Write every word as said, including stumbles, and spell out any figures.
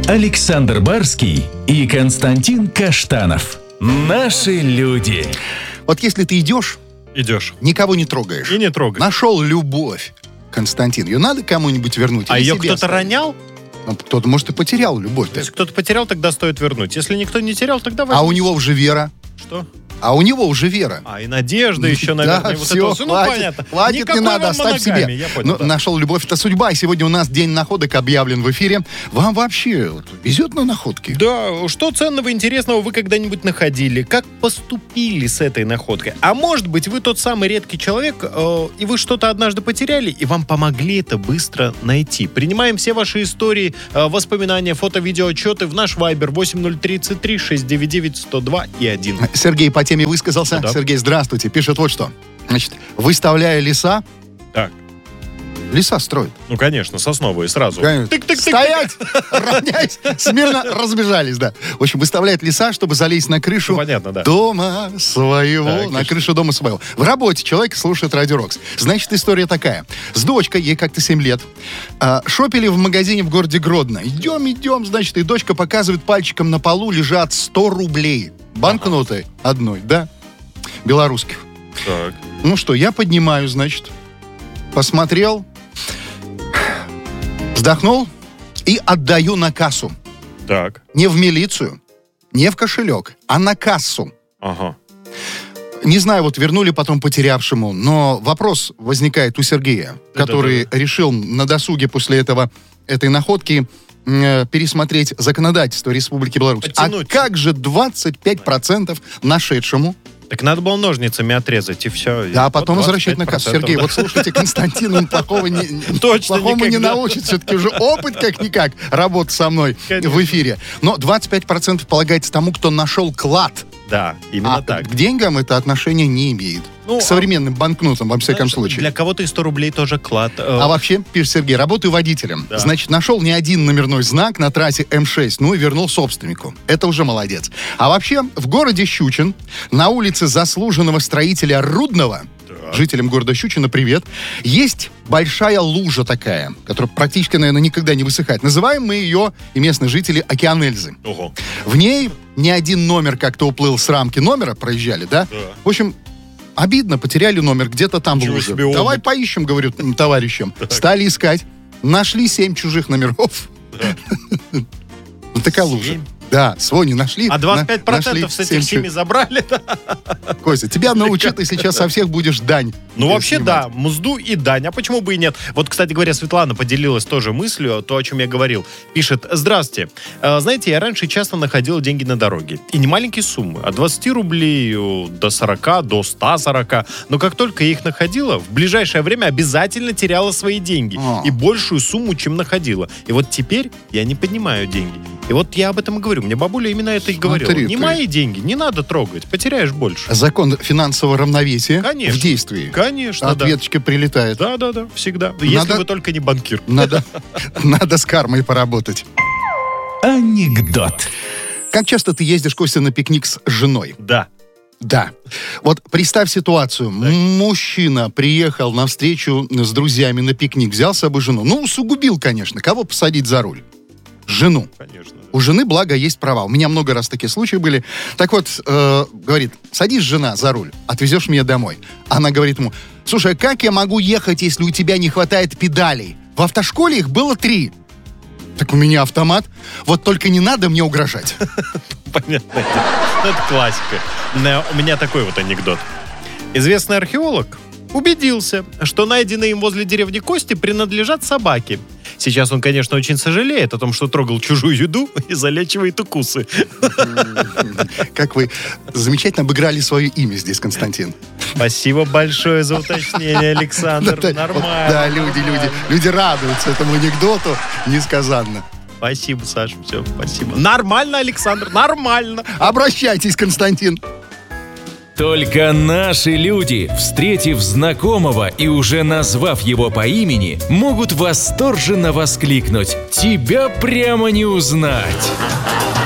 Александр Барский и Константин Каштанов. Наши люди. Вот если ты идешь, Идешь. никого не трогаешь. И не трогай. Нашел любовь, Константин. Ее надо кому-нибудь вернуть? А или ее себе кто-то оставить? ронял? Ну, кто-то, может, и потерял любовь. Если кто-то потерял, тогда стоит вернуть. Если никто не терял, тогда возьми. А у него уже вера. Что? А у него уже вера. А, и надежда еще, наверное. Да, и вот все, это вот. Ну, хватит, понятно. хватит, Никакой не надо, вам оставь моногамии, себе. я понял, Ну, да. нашел любовь, это судьба. И сегодня у нас день находок объявлен в эфире. Вам вообще вот везет на находки? Да, что ценного, интересного вы когда-нибудь находили? Как поступили с этой находкой? А может быть, вы тот самый редкий человек, э, и вы что-то однажды потеряли, и вам помогли это быстро найти. Принимаем все ваши истории, э, воспоминания, фото, видео, отчеты в наш вайбер восемь ноль тридцать три шестьсот девяносто девять сто два и один. Сергей по теме высказался. Да. Сергей, здравствуйте. Пишет вот что. Значит, выставляя леса, Так, леса строят. ну, конечно, сосновые сразу. Конечно. Тык-тык-тык. Стоять! Равняйсь! Смирно разбежались, да. В общем, выставляет леса, чтобы залезть на крышу Ну, понятно, да. дома своего. Так, на конечно. крышу дома своего. В работе человек слушает Радио Рокс. Значит, история такая. С дочкой, ей как-то семь лет, а, шопили в магазине в городе Гродно. Идем, идем, значит, и дочка показывает пальчиком на полу лежат сто рублей. Банкноты одной, да? Белорусских. Так. Ну что, я поднимаю, значит, посмотрел, вздохнул и отдаю на кассу. Так. Не в милицию, не в кошелек, а на кассу. Ага. Не знаю, вот вернули потом потерявшему, но вопрос возникает у Сергея, Да-да-да. который решил на досуге после этого, этой находки э, пересмотреть законодательство Республики Беларусь. Подтянуть. А как же двадцать пять процентов нашедшему? Так надо было ножницами отрезать, и все. Да, а потом возвращать на кассу. Сергей, вот слушайте, Константин, он плохого не, Точно плохому не никогда. научит. Все-таки уже опыт, как-никак, работа со мной Конечно. в эфире. Но двадцать пять процентов полагается тому, кто нашел клад. Да, именно А так. к деньгам это отношение не имеет. Ну, к современным банкнотам, во всяком Знаешь, случае. Для кого-то и сто рублей тоже клад. Э, А вообще, пишет Сергей, работаю водителем. Да. Значит, нашел не один номерной знак на трассе эм шесть, ну и вернул собственнику. Это уже молодец. А вообще, в городе Щучин, на улице заслуженного строителя Рудного, жителям города Щучина привет, есть большая лужа такая, которая практически, наверное, никогда не высыхает. Называем мы ее, и местные жители, океан Эльзы. Ого. В ней не один номер как-то уплыл с рамки номера, проезжали, да? Да. В общем, обидно, потеряли номер где-то там в Ничего луже. себе омут. Давай поищем, говорю м, товарищам. Стали искать. Нашли семь чужих номеров. Ну, такая лужа. Семь? Да, свой не нашли. А двадцать пять процентов на- с нашли этих семь семи забрали. да? чу- Костя, тебя научат, ты сейчас со всех будешь дань. Ну, э, вообще, снимать. да, мзду и дань. А почему бы и нет? Вот, кстати говоря, Светлана поделилась тоже мыслью, то, о чем я говорил. Пишет: здравствуйте. Э, Знаете, я раньше часто находил деньги на дороге. И не маленькие суммы. От двадцати рублей э, до сорока, до ста сорока. Но как только я их находила, в ближайшее время обязательно теряла свои деньги. А. И большую сумму, чем находила. И вот теперь я не поднимаю деньги. И вот я об этом и говорю. Мне бабуля именно это и говорила. Смотри Не ты. мои деньги, не надо трогать. Потеряешь больше. Закон финансового равновесия Конечно. в действии. Конечно, да. Ответочка прилетает. Да, да, да, всегда. Если Надо- вы только не банкир. Надо, надо с кармой поработать. Анекдот. Как часто ты ездишь, Костя, на пикник с женой? Да. Да. Вот представь ситуацию. Мужчина приехал на встречу с друзьями на пикник, взял с собой жену. Ну, усугубил, конечно. Кого посадить за руль? Жену. Конечно. У жены, благо, есть права. У меня много раз такие случаи были. Так вот, э, говорит, садись, жена, за руль, отвезешь меня домой. Она говорит ему: слушай, а как я могу ехать, если у тебя не хватает педалей? В автошколе их было три. Так у меня автомат. Вот только не надо мне угрожать. Понятно. Ну, это классика. Но у меня такой вот анекдот. Известный археолог убедился, что найденные им возле деревни кости принадлежат собаке. Сейчас он, конечно, очень сожалеет о том, что трогал чужую еду и залечивает укусы. Как вы замечательно обыграли свое имя здесь, Константин. Спасибо большое за уточнение, Александр. Да, Нормально. Да, люди, люди, люди радуются этому анекдоту несказанно. Спасибо, Саша, все, спасибо. Нормально, Александр, нормально. Обращайтесь, Константин. Только наши люди, встретив знакомого и уже назвав его по имени, могут восторженно воскликнуть: «Тебя прямо не узнать!»